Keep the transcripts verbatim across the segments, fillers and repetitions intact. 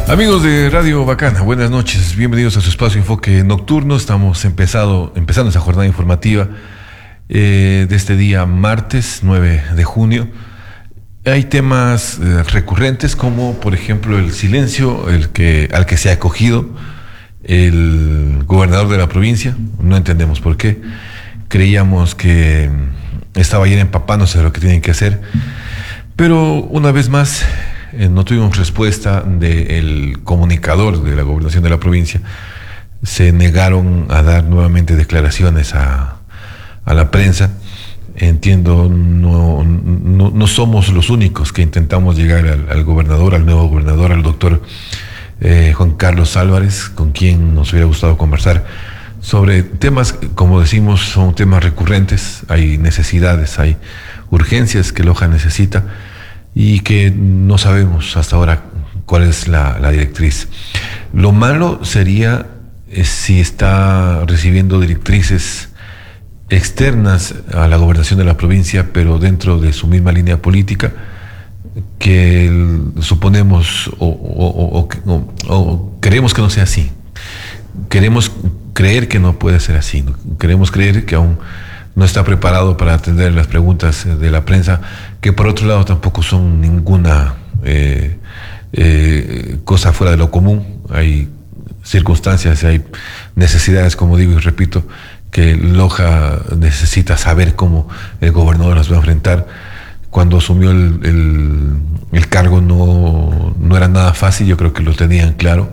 Amigos de Radio Bacana, buenas noches, bienvenidos a su espacio Enfoque Nocturno. Estamos empezado, empezando esa jornada informativa eh, de este día martes nueve de junio. Hay temas eh, recurrentes como por ejemplo el silencio el que, al que se ha acogido el gobernador de la provincia. No entendemos por qué. Creíamos que estaba ayer empapándose de lo que tienen que hacer, pero una vez más Eh, no tuvimos respuesta del comunicador de la gobernación de la provincia. Se negaron a dar nuevamente declaraciones a, a la prensa. Entiendo, no, no, no somos los únicos que intentamos llegar al, al gobernador, al nuevo gobernador, al doctor eh, Juan Carlos Álvarez, con quien nos hubiera gustado conversar sobre temas, como decimos, son temas recurrentes. Hay necesidades, hay urgencias que Loja necesita y que no sabemos hasta ahora cuál es la, la directriz. Lo malo sería eh, si está recibiendo directrices externas a la gobernación de la provincia, pero dentro de su misma línea política, que el, suponemos o, o, o, o, o queremos que no sea así. Queremos creer que no puede ser así. Queremos creer que aún no está preparado para atender las preguntas de la prensa, que por otro lado tampoco son ninguna eh, eh, cosa fuera de lo común. Hay circunstancias, hay necesidades, como digo y repito, que Loja necesita saber cómo el gobernador las va a enfrentar. Cuando asumió el, el, el cargo no, no era nada fácil, yo creo que lo tenían claro.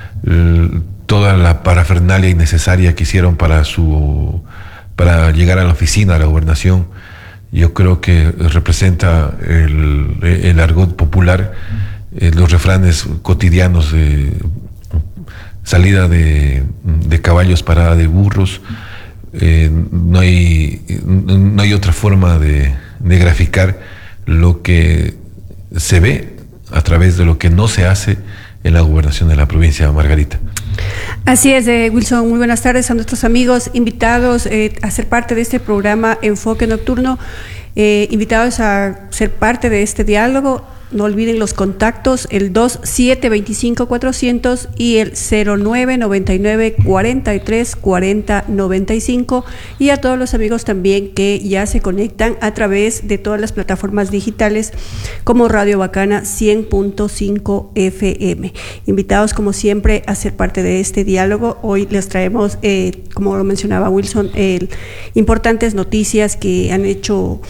El, toda la parafernalia innecesaria que hicieron para su para llegar a la oficina, a la gobernación, yo creo que representa el, el argot popular, eh, los refranes cotidianos de salida de, de caballos, parada de burros. Eh, no hay, no hay otra forma de, de graficar lo que se ve a través de lo que no se hace en la gobernación de la provincia, Margarita. Así es, eh, Wilson, muy buenas tardes a nuestros amigos invitados eh, a ser parte de este programa Enfoque Nocturno, eh, invitados a ser parte de este diálogo. No olviden los contactos, el dos siete dos cinco cuatrocientos y el cero nueve noventa y nueve cuarenta y tres cuarenta noventa y cinco, y a todos los amigos también que ya se conectan a través de todas las plataformas digitales como Radio Bacana cien punto cinco F M. Invitados como siempre a ser parte de este diálogo. Hoy les traemos, eh, como lo mencionaba Wilson, eh, importantes noticias que han hecho...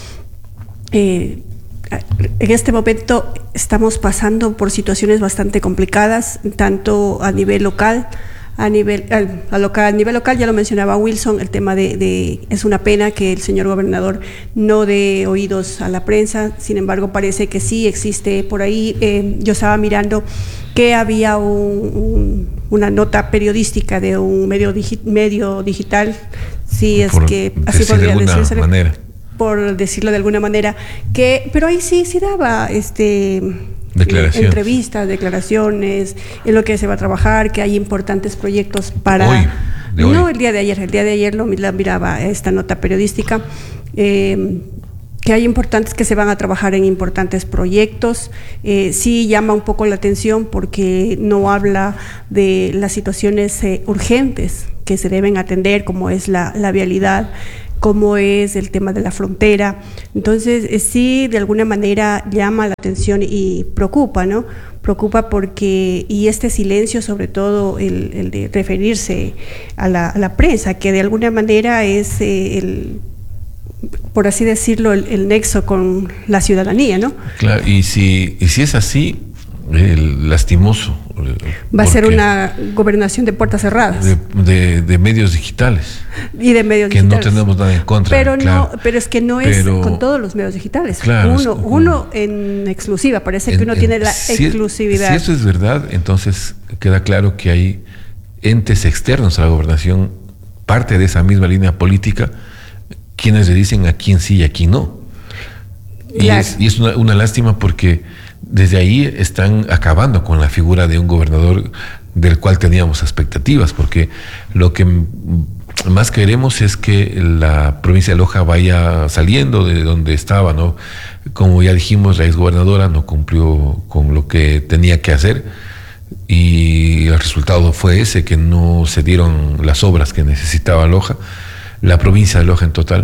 Eh, En este momento estamos pasando por situaciones bastante complicadas, tanto a nivel local, a nivel, a, local, a nivel local, ya lo mencionaba Wilson, el tema de, de, es una pena que el señor gobernador no dé oídos a la prensa. Sin embargo, parece que sí existe por ahí. Eh, yo estaba mirando que había un, un, una nota periodística de un medio, digi, medio digital, si es por que así podría de decirse. Manera. por decirlo de alguna manera, que pero ahí sí sí daba este declaraciones. entrevistas, declaraciones, en lo que se va a trabajar, que hay importantes proyectos para hoy, de hoy. No, el día de ayer, el día de ayer lo la miraba esta nota periodística, eh, que hay importantes que se van a trabajar en importantes proyectos. Eh, sí llama un poco la atención porque no habla de las situaciones eh, urgentes que se deben atender, como es la, la vialidad, como es el tema de la frontera. Entonces, eh, sí, de alguna manera llama la atención y preocupa, ¿no? Preocupa porque, y este silencio, sobre todo el, el de referirse a la, a la prensa, que de alguna manera es eh, el, por así decirlo, el, el nexo con la ciudadanía, ¿no? Claro, y si, y si es así, el lastimoso. Va a ser una gobernación de puertas cerradas. De, de, de medios digitales. Y de medios que digitales. Que no tenemos nada en contra. Pero claro. no, pero es que no pero, es con todos los medios digitales. Claro, uno, es, uno en exclusiva, parece en, que uno en, tiene la si, exclusividad. Si eso es verdad, entonces queda claro que hay entes externos a la gobernación, parte de esa misma línea política, quienes le dicen a quién sí y a quién no. Y la, es, y es una, una lástima porque desde ahí están acabando con la figura de un gobernador del cual teníamos expectativas, porque lo que más queremos es que la provincia de Loja vaya saliendo de donde estaba, ¿no? Como ya dijimos, la exgobernadora no cumplió con lo que tenía que hacer. y el resultado fue ese, que no se dieron las obras que necesitaba Loja, la provincia de Loja en total.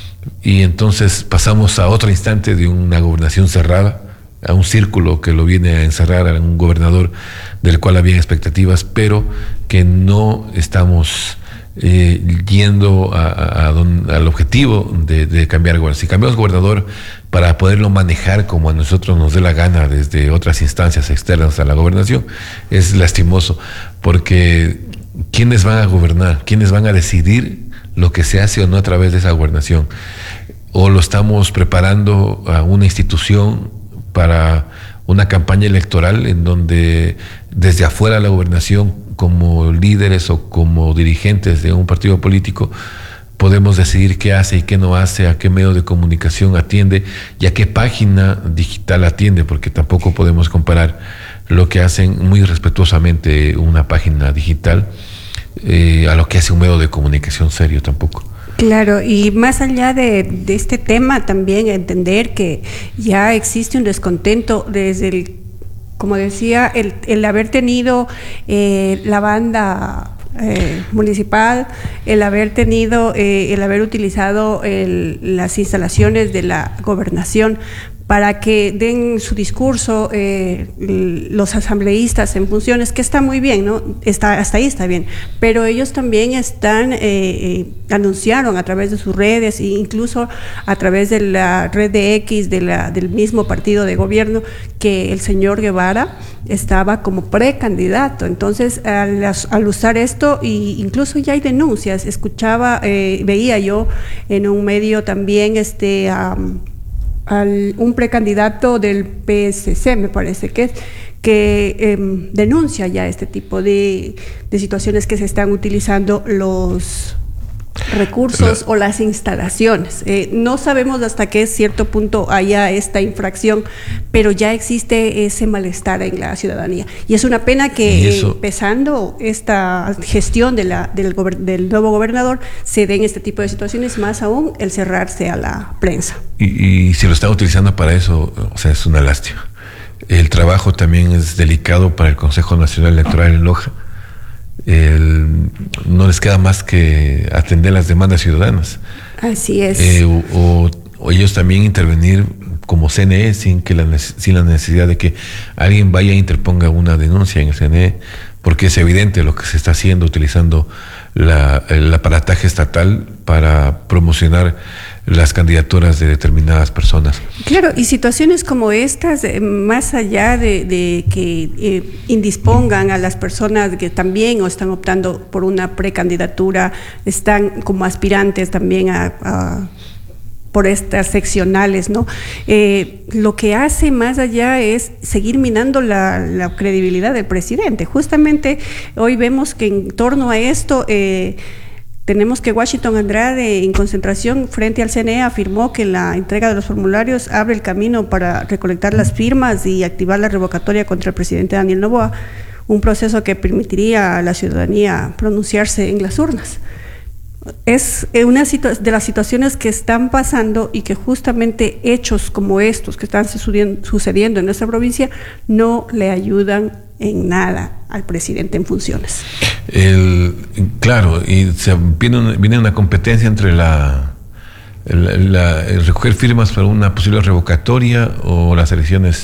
Y entonces pasamos a otro instante de una gobernación cerrada, a un círculo que lo viene a encerrar a un gobernador del cual había expectativas, pero que no estamos eh, yendo a, a, a don, al objetivo de, de cambiar gobernador. Si cambiamos gobernador para poderlo manejar como a nosotros nos dé la gana desde otras instancias externas a la gobernación, es lastimoso, porque ¿quiénes van a gobernar? ¿Quiénes van a decidir lo que se hace o no a través de esa gobernación? ¿O lo estamos preparando a una institución para una campaña electoral en donde desde afuera de la gobernación, como líderes o como dirigentes de un partido político, podemos decidir qué hace y qué no hace, a qué medio de comunicación atiende y a qué página digital atiende? Porque tampoco podemos comparar lo que hacen muy respetuosamente una página digital eh, a lo que hace un medio de comunicación serio tampoco. Claro, y más allá de, de este tema, también entender que ya existe un descontento desde el, como decía, el, el haber tenido eh, la banda eh, municipal, el haber tenido, eh, el haber utilizado el, las instalaciones de la gobernación para que den su discurso eh, los asambleístas en funciones, que está muy bien, ¿no? Está, hasta ahí está bien, pero ellos también están, eh, eh, anunciaron a través de sus redes e incluso a través de la red de X de la, del mismo partido de gobierno, que el señor Guevara estaba como precandidato. Entonces, al, al usar esto, y incluso ya hay denuncias, escuchaba, eh, veía yo en un medio también, este... Um, Al, un precandidato del P S C, me parece que es, que eh, denuncia ya este tipo de, de situaciones que se están utilizando los recursos o las instalaciones. Eh, no sabemos hasta qué cierto punto haya esta infracción, pero ya existe ese malestar en la ciudadanía. Y es una pena que eh, empezando esta gestión de la, del, del nuevo gobernador se den este tipo de situaciones, más aún el cerrarse a la prensa. Y, y si lo están utilizando para eso, o sea, es una lástima. El trabajo también es delicado para el Consejo Nacional Electoral en Loja. El, no les queda más que atender las demandas ciudadanas. Así es. Eh, o, o, o ellos también intervenir como C N E sin que la, sin la necesidad de que alguien vaya e interponga una denuncia en el C N E, porque es evidente lo que se está haciendo utilizando la, el aparataje estatal para promocionar las candidaturas de determinadas personas. Claro, y situaciones como estas, eh, más allá de, de que eh, indispongan a las personas que también o están optando por una precandidatura, están como aspirantes también a, a por estas seccionales, ¿no? Eh, lo que hace más allá es seguir minando la, la credibilidad del presidente. Justamente hoy vemos que en torno a esto eh, tenemos que Washington Andrade, en concentración frente al C N E, afirmó que la entrega de los formularios abre el camino para recolectar las firmas y activar la revocatoria contra el presidente Daniel Noboa, un proceso que permitiría a la ciudadanía pronunciarse en las urnas. Es una de las situaciones que están pasando y que justamente hechos como estos que están sucediendo en nuestra provincia no le ayudan en nada al presidente en funciones. El, claro, y se viene, una, viene una competencia entre la, la, la el recoger firmas para una posible revocatoria o las elecciones